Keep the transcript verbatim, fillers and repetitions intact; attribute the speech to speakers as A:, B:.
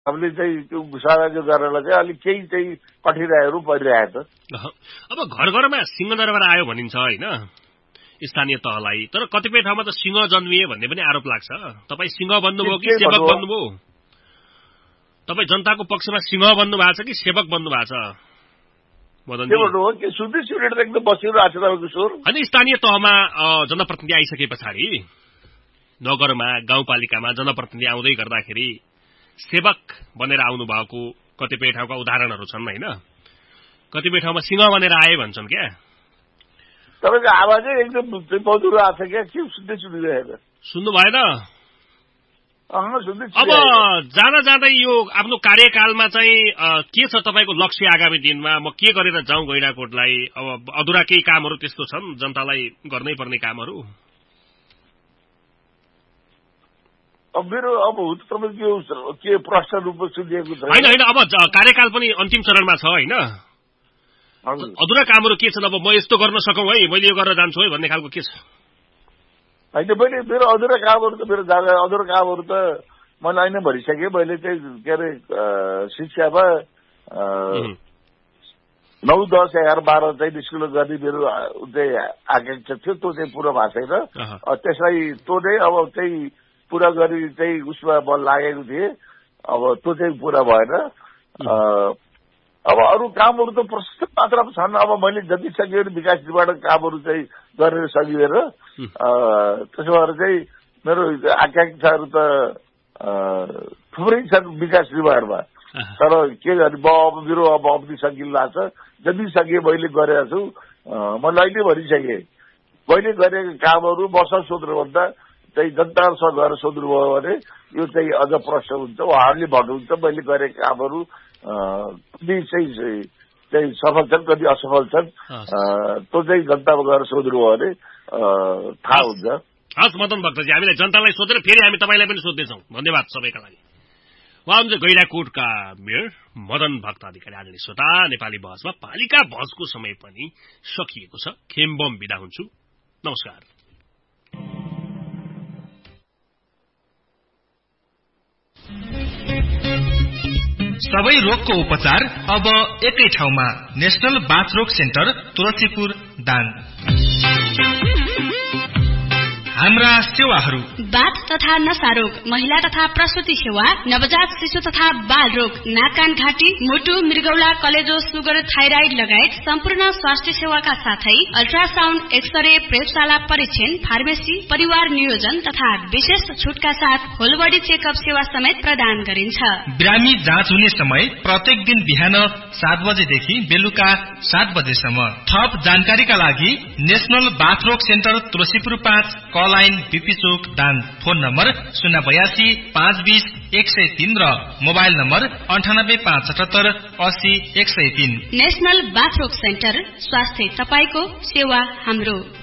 A: हामीले चाहिँ त्यो साझा गर्नलाई चाहिँ अलिक केही चाहिँ कठिनाइहरू परिरहेछ।
B: अब घर घरमा सिंहदरबार आयो भनिन्छ होइन स्थानीय तहलाई, तर कतिपय ठाउँमा त सिंह जन्मिए भन्ने पनि आरोप लाग्छ। तपाई सिंह बन्नुभयो कि सेवक बन्नुभयो? तपाई जनताको पक्षमा सिंह बन्नु भएको छ कि सेवक बन्नु भएको छ?
A: के भन्नु हो कि सुन्दै सुनेर एकदम बसिरहेको छ तपाईँको स्वर।
B: होइन, स्थानीय तहमा जनप्रतिनिधि आइसके पछाडि नगरमा गाउँपालिकामा जनप्रतिनिधि आउँदै गर्दाखेरि सेवक बनेर आउनु भएको कतिपय ठाउँका उदाहरणहरू छन् होइन। कतिपय ठाउँमा सिंह बनेर आए भन्छन् क्या।
A: तपाईँको आवाजै एकदम मधुरो आएको छ क्या, के सुन्दै सुनिरहेको?
B: सुन्नु भएन?
A: सुन्दै।
B: अब जाँदा जाँदै यो आफ्नो कार्यकालमा चाहिँ के छ तपाईँको लक्ष्य आगामी दिनमा? म के गरेर जाउँ गैंडाकोटलाई? अब अधुरा केही कामहरू त्यस्तो छन् जनतालाई गर्नै पर्ने कामहरू?
A: अब मेरो अब तपाईँको के प्रश्न रूपमा सुनिएको छ?
B: होइन होइन, अब कार्यकाल पनि अन्तिम चरणमा छ होइन। अधुरा कामहरू के छन्? अब म यस्तो गर्न सकौँ है, मैले यो गरेर जान्छु है भन्ने खालको के छ?
A: होइन, मैले मेरो अधुरा कामहरू त मेरो अधुरा कामहरू त मैले अहिले भरिसकेँ। मैले चाहिँ के अरे शिक्षामा नौ दस एघार बाह्र चाहिँ स्कुल गर्ने मेरो चाहिँ आकांक्षा थियो, त्यो चाहिँ पुरा भएको छैन। त्यसलाई त्यो चाहिँ अब चाहिँ पुरा गरी चाहिँ उसमा बल लागेको थिएँ, अब त्यो चाहिँ पुरा भएन। अब अरू कामहरू त प्रशस्त मात्रामा छन्। अब मैले जति सकियो विकास निर्माण कामहरू चाहिँ गरेर सकिएर त्यसो भएर चाहिँ मेरो आकांक्षाहरू त थुप्रै छन् विकास निर्माणमा। तर के गर्ने, म अब मेरो अब अवधि सकिला छ, जति सके मैले गरेको छु। मैले अहिले भनिसकेँ मैले गरेको कामहरू मसँग सोध्नुभन्दा चाहिँ जनताहरूसँग गएर सोध्नुभयो भने यो चाहिँ अझ प्रश्न हुन्छ, उहाँहरूले भन्नुहुन्छ मैले गरेको कामहरू कति चाहिँ चाहिँ सफल छन् कति असफल छन्, त्यो चाहिँ जनतामा गएर सोध्नुभयो भने थाहा हुन्छ।
B: हस् मदन भक्तजी, हामीले जनतालाई सोधेर फेरि हामी तपाईँलाई पनि सोध्दैछौँ। धन्यवाद सबैका लागि। उहाँ हुन्छ गैंडाकोटका मेयर मदन भक्त अधिकारी। आदरणीय श्रोता, नेपाली बहसमा पालिका बहसको समय पनि सकिएको छ। खेम्बम बिदा हुन्छु, नमस्कार।
C: सबै रोगको उपचार अब एकै ठाउँमा। National बाथरोग centre Tulsipur Dang. हाम्रा सेवाहरू:
D: बाथ तथा नसा रोग, महिला तथा प्रसुति सेवा, नवजात शिशु तथा बाल रोग, नाक कान घाँटी, मुटु, मृगौला, कलेजो, सुगर, थाइराइड लगायत सम्पूर्ण स्वास्थ्य सेवाका साथै अल्ट्रासाउन्ड, एक्सरे, प्रयोगशाला परीक्षण, फार्मेसी, परिवार नियोजन तथा विशेष छुटका साथ होल बडी चेकअप सेवा समेत प्रदान गरिन्छ।
C: बिरामी जाँच हुने समय प्रत्येक दिन बिहान सात बजेदेखि बेलुका सात बजेसम्म। थप जानकारीका लागि नेशनल बाथरोग सेन्टर तुलसीपुर पाँच, कल लाइन बीपी चोक दाङ। फोन नम्बर शून्य बयासी पाँच बीस एक सय तीन र मोबाइल नम्बर अन्ठानब्बे पाँच सतहत्तर अस्सी एक सय तीन।
D: नेशनल बाथरोग सेन्टर, स्वास्थ्य तपाईको, सेवा हाम्रो।